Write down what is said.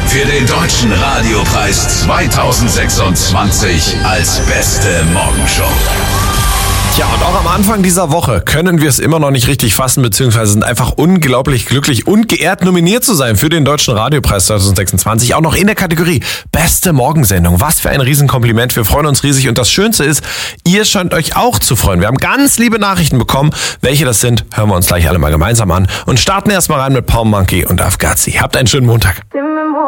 für den Deutschen Radiopreis 2026 als beste Morgenshow. Tja, und auch am Anfang dieser Woche können wir es immer noch nicht richtig fassen, beziehungsweise sind einfach unglaublich glücklich und geehrt, nominiert zu sein für den Deutschen Radiopreis 2026. Auch noch in der Kategorie Beste Morgensendung. Was für ein Riesenkompliment. Wir freuen uns riesig. Und das Schönste ist, ihr scheint euch auch zu freuen. Wir haben ganz liebe Nachrichten bekommen. Welche das sind, hören wir uns gleich alle mal gemeinsam an. Und starten erstmal rein mit Palm Monkey und Afghazi. Habt einen schönen Montag.